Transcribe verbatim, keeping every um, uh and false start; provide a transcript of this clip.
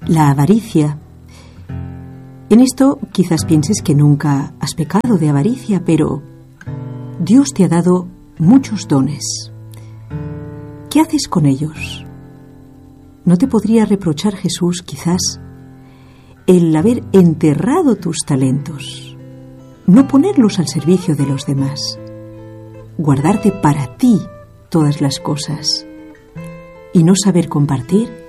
la avaricia. En esto quizás pienses que nunca has pecado de avaricia, pero Dios te ha dado muchos dones. ¿Qué haces con ellos? ¿No te podría reprochar Jesús, quizás, el haber enterrado tus talentos, no ponerlos al servicio de los demás, guardarte para ti todas las cosas y no saber compartir?